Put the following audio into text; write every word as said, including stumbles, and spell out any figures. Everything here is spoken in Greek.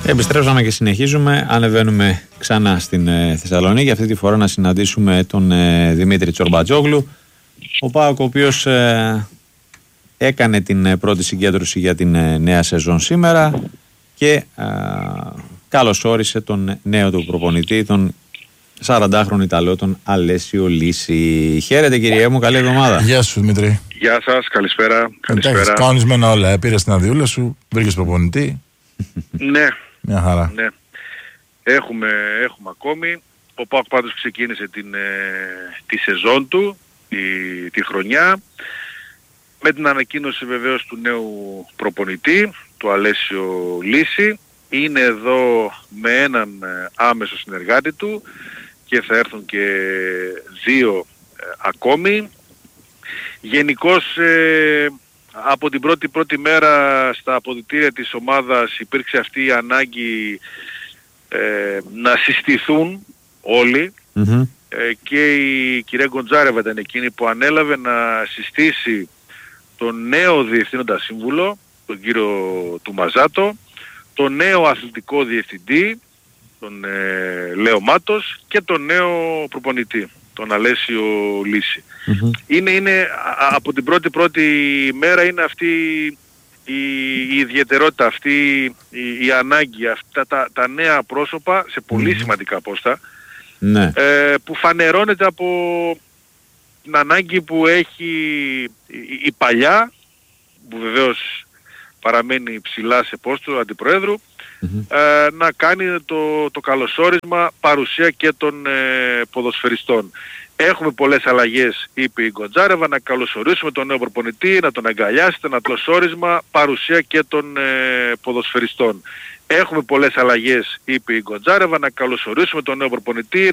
Επιστρέψαμε και συνεχίζουμε. Ανεβαίνουμε ξανά στην ε, Θεσσαλονίκη. Αυτή τη φορά να συναντήσουμε τον ε, Δημήτρη Τσορμπατζόγλου. Ο ΠΑΟΚ, ο οποίος ε, έκανε την ε, πρώτη συγκέντρωση για την ε, νέα σεζόν σήμερα και ε, καλωσόρισε τον νέο του προπονητή, τον σαραντάχρονο Ιταλό, τον Αλέσιο Λύση. Χαίρετε κύριε μου, καλή εβδομάδα. Γεια σου Δημήτρη. Γεια σας, καλησπέρα. καλησπέρα. Κανονισμένα όλα. Πήρες την αδειούλα σου, βρήκες προπονητή. Ναι. Μια χαρά. Ναι. Έχουμε, έχουμε ακόμη. Ο ΠΑΟΚ πάντως ξεκίνησε την, ε, τη σεζόν του, τη, τη χρονιά, με την ανακοίνωση βεβαίως του νέου προπονητή, του Αλέσιο Λύση. Είναι εδώ με έναν άμεσο συνεργάτη του και θα έρθουν και δύο ε, ακόμη. Γενικώς ε, από την πρώτη πρώτη μέρα στα αποδυτήρια της ομάδας υπήρξε αυτή η ανάγκη ε, να συστηθούν όλοι mm-hmm. ε, και η κυρία Γκοντζάρεβα ήταν εκείνη που ανέλαβε να συστήσει τον νέο διευθύνοντα σύμβουλο, τον κύριο του Μαζάτο, τον νέο αθλητικό διευθυντή, τον ε, Λέο Μάτος, και τον νέο προπονητή, τον Αλέσιο Λύση. Mm-hmm. Είναι, είναι από την πρώτη πρώτη μέρα είναι αυτή η, η ιδιαιτερότητα, αυτή η, η ανάγκη, αυτά τα, τα νέα πρόσωπα σε πολύ mm-hmm. σημαντικά πόστα, ναι. ε, που φανερώνεται από την ανάγκη που έχει η, η παλιά, που βεβαίως παραμένει ψηλά σε πόστο αντιπροέδρου, mm-hmm. ε, να κάνει το, το καλωσόρισμα παρουσία και των ε, ποδοσφαιριστών. Έχουμε πολλές αλλαγές, είπε η Γκοντζάρεβα, να καλωσορίσουμε τον νέο προπονητή, να τον αγκαλιάσετε, να καλωσόρισμα παρουσία και των ε, ποδοσφαιριστών. Έχουμε πολλές αλλαγές, είπε η Γκοντζάρεβα, να καλωσορίσουμε τον νέο προπονητή,